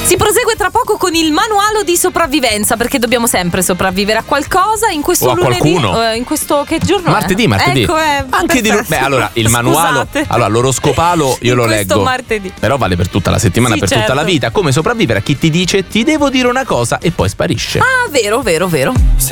Si prosegue tra poco con il manuale di sopravvivenza, perché dobbiamo sempre sopravvivere a qualcosa. In questo o a lunedì, qualcuno. In questo che giorno martedì. Ecco, Anche allora il manuale, Scusate. allora l'oroscopalo io In lo questo leggo martedì. però vale per tutta la settimana, Sì, per tutta certo. la vita. Come sopravvivere a chi ti dice ti devo dire una cosa e poi sparisce. Ah, vero. Se